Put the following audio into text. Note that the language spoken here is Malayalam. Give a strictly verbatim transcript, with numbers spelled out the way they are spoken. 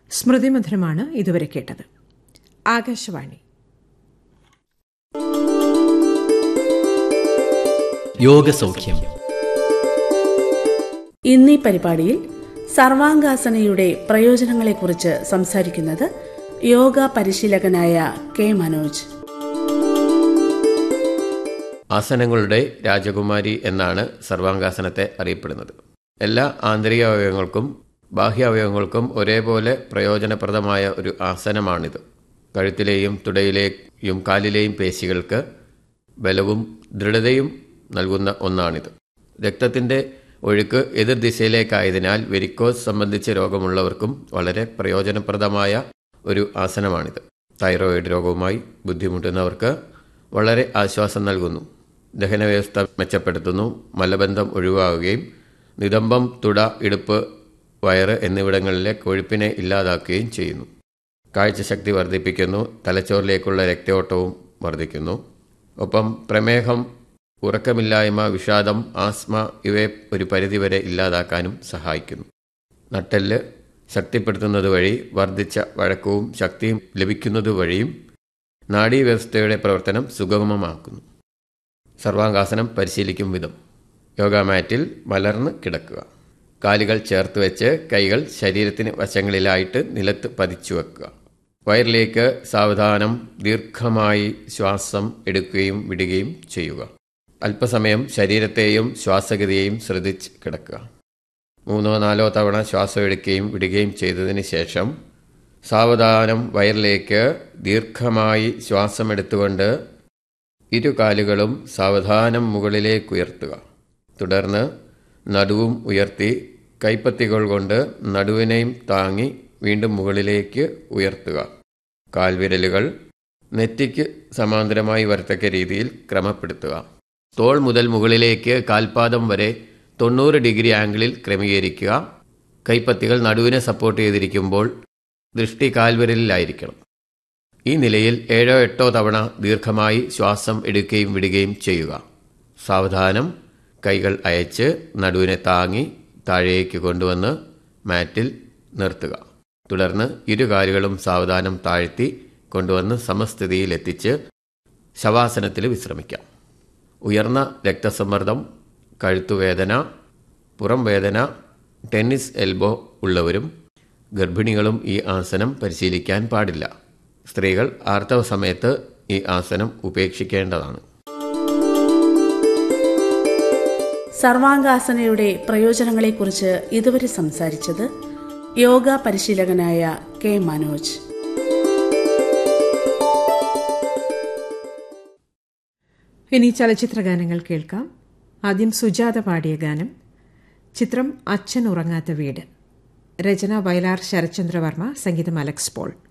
സ്മൃതിമധുരമാണ് ഇതുവരെ കേട്ടത്. ആകാശവാണി. യോഗസൗഖ്യം. ഇന്നീ പരിപാടിയിൽ സർവാംഗാസനയുടെ പ്രയോജനങ്ങളെക്കുറിച്ച് സംസാരിക്കുന്നത് യോഗ പരിശീലകനായ കെ മനോജ്. ആസനങ്ങളുടെ രാജകുമാരി എന്നാണ് സർവാംഗാസനത്തെ അറിയപ്പെടുന്നത്. എല്ലാ ആന്തരിക അവയവങ്ങൾക്കും ബാഹ്യാവയവങ്ങൾക്കും ഒരേപോലെ പ്രയോജനപ്രദമായ ഒരു ആസനമാണിത്. കഴുത്തിലെയും തുടയിലെയും കാലിലെയും പേശികൾക്ക് ബലവും ദൃഢതയും നൽകുന്ന ഒന്നാണിത്. രക്തത്തിൻ്റെ ഒഴുക്ക് എതിർദിശയിലേക്കായതിനാൽ വെരിക്കോസ് സംബന്ധിച്ച രോഗമുള്ളവർക്കും വളരെ പ്രയോജനപ്രദമായ ഒരു ആസനമാണിത്. തൈറോയിഡ് രോഗവുമായി ബുദ്ധിമുട്ടുന്നവർക്ക് വളരെ ആശ്വാസം നൽകുന്നു. ദഹനവ്യവസ്ഥ മെച്ചപ്പെടുത്തുന്നു. മലബന്ധം ഒഴിവാക്കുകയും നിതംബം, തുട, ഇടുപ്പ്, വയറ് എന്നിവിടങ്ങളിലെ കൊഴുപ്പിനെ ഇല്ലാതാക്കുകയും ചെയ്യുന്നു. കാഴ്ചശക്തി വർദ്ധിപ്പിക്കുന്നു. തലച്ചോറിലേക്കുള്ള രക്തയോട്ടവും വർദ്ധിക്കുന്നു. ഒപ്പം പ്രമേഹം, ഉറക്കമില്ലായ്മ, വിഷാദം, ആസ്മ ഇവയെ ഒരു പരിധിവരെ ഇല്ലാതാക്കാനും സഹായിക്കുന്നു. നട്ടെല്ല് ശക്തിപ്പെടുത്തുന്നത് വഴി വർദ്ധിച്ച വഴക്കവും ശക്തിയും ലഭിക്കുന്നതുവഴിയും നാഡീവ്യവസ്ഥയുടെ പ്രവർത്തനം സുഗമമാക്കുന്നു. സർവാംഗാസനം പരിശീലിക്കും വിധം: യോഗ മാറ്റിൽ മലർന്ന് കിടക്കുക. കാലുകൾ ചേർത്ത് വെച്ച് കൈകൾ ശരീരത്തിന് വശങ്ങളിലായിട്ട് നിലത്ത് പതിച്ചു വെക്കുക. വയറിലേക്ക് സാവധാനം ദീർഘമായി ശ്വാസം എടുക്കുകയും വിടുകയും ചെയ്യുക. അല്പസമയം ശരീരത്തെയും ശ്വാസഗതിയെയും ശ്രദ്ധിച്ച് കിടക്കുക. മൂന്നോ നാലോ തവണ ശ്വാസം എടുക്കുകയും വിടുകയും ചെയ്തതിന് ശേഷം സാവധാനം വയറിലേക്ക് ദീർഘമായി ശ്വാസമെടുത്തുകൊണ്ട് ഇരു കാലുകളും സാവധാനം മുകളിലേക്ക് ഉയർത്തുക. തുടർന്ന് നടുവും ഉയർത്തി കൈപ്പത്തികൾ കൊണ്ട് നടുവിനെയും താങ്ങി വീണ്ടും മുകളിലേക്ക് ഉയർത്തുക. കാൽവിരലുകൾ നെറ്റിക്ക് സമാന്തരമായി വരത്തക്ക രീതിയിൽ ക്രമപ്പെടുത്തുക. തോൾ മുതൽ മുകളിലേക്ക് കാൽപാദം വരെ തൊണ്ണൂറ് ഡിഗ്രി ആംഗിളിൽ ക്രമീകരിക്കുക. കൈപ്പത്തികൾ നടുവിനെ സപ്പോർട്ട് ചെയ്തിരിക്കുമ്പോൾ ദൃഷ്ടി കാൽവിരലിലായിരിക്കണം. ഈ നിലയിൽ ഏഴോ എട്ടോ തവണ ദീർഘമായി ശ്വാസം എടുക്കുകയും വിടുകയും ചെയ്യുക. സാവധാനം കൈകൾ അയച്ച് നടുവിനെ താങ്ങി താഴേക്ക് കൊണ്ടുവന്ന് മാറ്റിൽ നിർത്തുക. തുടർന്ന് ഇരു കാലുകളും സാവധാനം താഴ്ത്തി കൊണ്ടുവന്ന് സമസ്ഥിതിയിലെത്തിച്ച് ശവാസനത്തിൽ വിശ്രമിക്കാം. ഉയർന്ന രക്തസമ്മർദ്ദം, കഴുത്തുവേദന, പുറം വേദന, ടെന്നീസ് എൽബോ ഉള്ളവരും ഗർഭിണികളും ഈ ആസനം പരിശീലിക്കാൻ പാടില്ല. സ്ത്രീകൾ ആർത്തവ സമയത്ത് ഈ ആസനം ഉപേക്ഷിക്കേണ്ടതാണ്. സർവാംഗാസനയുടെ പ്രയോജനങ്ങളെക്കുറിച്ച് ഇതുവരെ സംസാരിച്ചത് യോഗ പരിശീലകനായ കെ മനോജ്. ഇനി ചലച്ചിത്ര ഗാനങ്ങൾ കേൾക്കാം. ആദ്യം സുജാത പാടിയ ഗാനം. ചിത്രം അച്ഛൻ ഉറങ്ങാത്ത വീട്. രചന വയലാർ ശരത്ചന്ദ്രവർമ്മ, സംഗീതം അലക്സ് പോൾ.